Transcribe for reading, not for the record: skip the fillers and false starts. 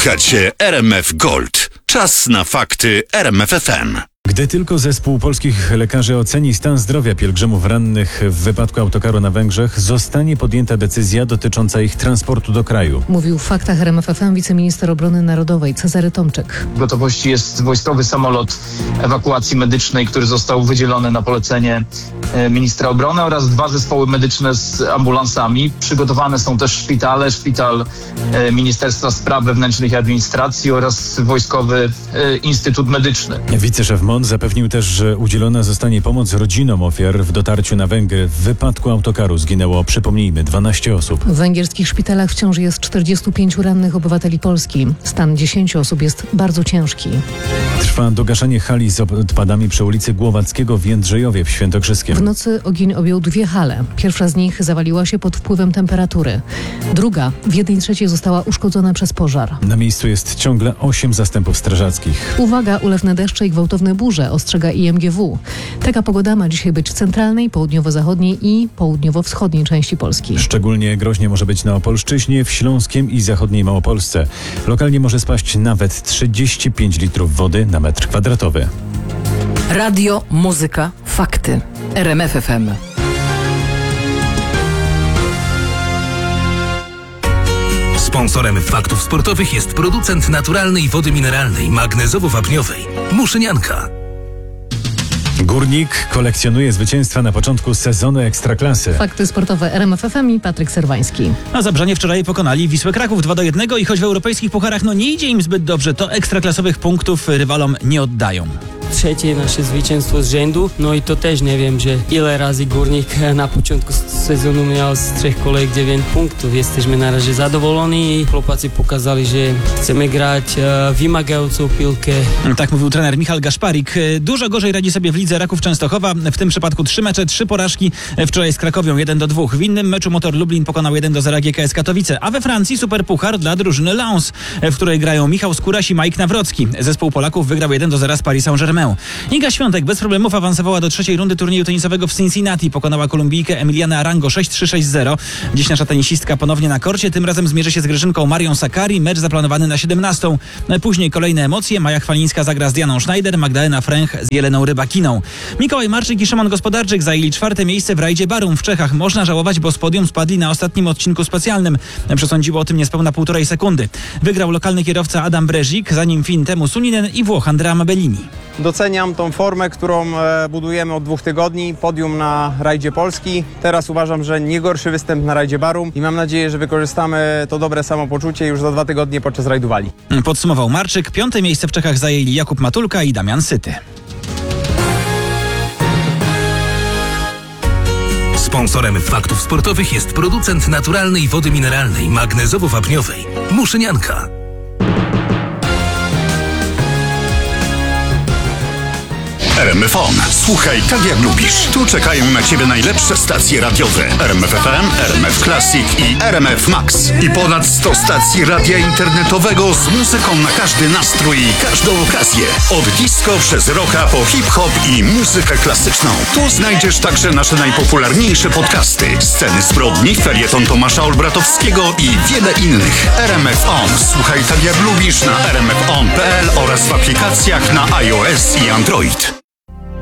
Słuchacie RMF Gold. Czas na fakty RMF FM. Gdy tylko zespół polskich lekarzy oceni stan zdrowia pielgrzymów rannych w wypadku autokaru na Węgrzech, zostanie podjęta decyzja dotycząca ich transportu do kraju. Mówił w faktach RMF FM wiceminister obrony narodowej Cezary Tomczyk. W gotowości jest wojskowy samolot ewakuacji medycznej, który został wydzielony na polecenie ministra obrony oraz 2 zespoły medyczne z ambulansami. Przygotowane są też szpitale, szpital Ministerstwa Spraw Wewnętrznych i Administracji oraz Wojskowy Instytut Medyczny. Wiceszef MON zapewnił też, że udzielona zostanie pomoc rodzinom ofiar w dotarciu na Węgry. W wypadku autokaru zginęło, przypomnijmy, 12 osób. W węgierskich szpitalach wciąż jest 45 rannych obywateli Polski. Stan 10 osób jest bardzo ciężki. Trwa dogaszanie hali z odpadami przy ulicy Głowackiego w Jędrzejowie w Świętokrzyskiem. W nocy ogień objął 2 hale. Pierwsza z nich zawaliła się pod wpływem temperatury. Druga w 1/3 została uszkodzona przez pożar. Na miejscu jest ciągle 8 zastępów strażackich. Uwaga, ulewne deszcze i gwałtowne burze, ostrzega IMGW. Taka pogoda ma dzisiaj być w centralnej, południowo-zachodniej i południowo-wschodniej części Polski. Szczególnie groźnie może być na Opolszczyźnie, w Śląskiem i zachodniej Małopolsce. Lokalnie może spaść nawet 35 litrów wody na metr kwadratowy. Radio, muzyka, fakty. RMF FM. Sponsorem faktów sportowych jest producent naturalnej wody mineralnej magnezowo-wapniowej Muszynianka. Górnik kolekcjonuje zwycięstwa na początku sezonu Ekstraklasy. Fakty sportowe RMF FM i Patryk Serwański. A Zabrzanie wczoraj pokonali Wisłę Kraków 2-1 i choć w europejskich pucharach nie idzie im zbyt dobrze, to ekstraklasowych punktów rywalom nie oddają. Trzecie nasze zwycięstwo z rzędu, no i to też nie wiem, że ile razy Górnik na początku sezonu miał z 3 kolejek 9 punktów. Jesteśmy na razie zadowoleni i chłopacy pokazali, że chcemy grać wymagającą piłkę. Tak mówił trener Michał Gaszparik. Dużo gorzej radzi sobie w lidze Raków Częstochowa. W tym przypadku 3 mecze, 3 porażki. Wczoraj z Krakowią 1-2. W innym meczu Motor Lublin pokonał 1-0 GKS Katowice. A we Francji superpuchar dla drużyny Lens, w której grają Michał Skóraś i Mike Nawrocki. Zespół Polaków wygrał 1-0 z Paris Saint-Germain. Iga Świątek bez problemów awansowała do 3. rundy turnieju tenisowego w Cincinnati. Pokonała Kolumbijkę Emilianę Arango 6-3, 6-0. Dziś nasza tenisistka ponownie na korcie. Tym razem zmierzy się z Greczynką Marią Sakkari. Mecz zaplanowany na 17. Później kolejne emocje. Maja Chwalińska zagra z Dianą Schneider, Magdalena Fręch z Jeleną Rybakiną. Mikołaj Marczyk i Szymon Gospodarczyk zajęli 4. miejsce w rajdzie Barum w Czechach. Można żałować, bo z podium spadli na ostatnim odcinku specjalnym. Przesądziło o tym niespełna 1,5 sekundy. Wygrał lokalny kierowca Adam Brezik, za nim Fin Temu Suninen i Włoch Andrea Mabellini. Doceniam tą formę, którą budujemy od 2 tygodni. Podium na rajdzie Polski. Teraz uważam, że nie gorszy występ na rajdzie Barum i mam nadzieję, że wykorzystamy to dobre samopoczucie już za 2 tygodnie podczas rajdu Wali. Podsumował Marczyk. 5. miejsce w Czechach zajęli Jakub Matulka i Damian Syty. Sponsorem faktów sportowych jest producent naturalnej wody mineralnej magnezowo-wapniowej Muszynianka. RMF On. Słuchaj tak jak lubisz. Tu czekają na Ciebie najlepsze stacje radiowe. RMF FM, RMF Classic i RMF Max. I ponad 100 stacji radia internetowego z muzyką na każdy nastrój i każdą okazję. Od disco przez rocka po hip-hop i muzykę klasyczną. Tu znajdziesz także nasze najpopularniejsze podcasty. Sceny zbrodni, felieton Tomasza Olbratowskiego i wiele innych. RMF On. Słuchaj tak jak lubisz na rmfon.pl oraz w aplikacjach na iOS i Android.